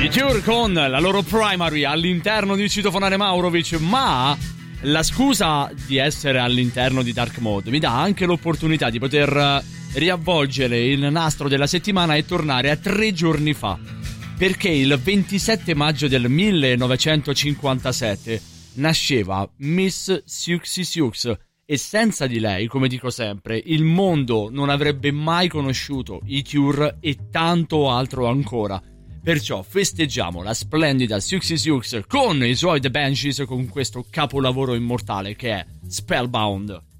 I Cure con la loro Primary all'interno di Citofonare Maurovic, ma la scusa di essere all'interno di Dark Mode mi dà anche l'opportunità di poter riavvolgere il nastro della settimana e tornare a 3 giorni fa, perché il 27 maggio del 1957 nasceva Miss Siouxsie Sioux, e senza di lei, come dico sempre, il mondo non avrebbe mai conosciuto i Cure e tanto altro ancora. Perciò festeggiamo la splendida Siouxsie Sioux con i suoi The Banshees, con questo capolavoro immortale che è Spellbound.